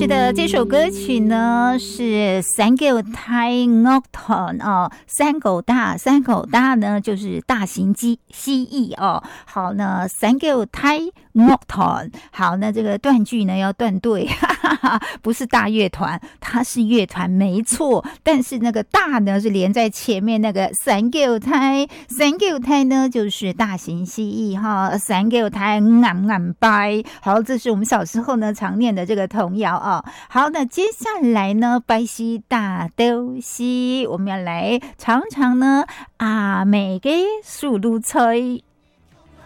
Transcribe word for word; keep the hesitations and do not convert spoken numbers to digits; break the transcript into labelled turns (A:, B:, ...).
A: 是的，这首歌曲呢是三狗大樂團哦，三狗大，三狗大呢就是大型鸡蜥蜴哦。好呢，三狗大樂團，好，那這個斷句呢要斷對，哈哈哈，不是大樂團，它是樂團沒錯，但是那個大呢是連在前面，那個三狗大，三狗大呢就是大型蜥蜴哈，三狗大啱啱拜，好，這是我們小時候呢常念的這個童謠啊。好，那接下來呢，拜西大豆西，我們要來嘗嘗呢啊，每個速度菜。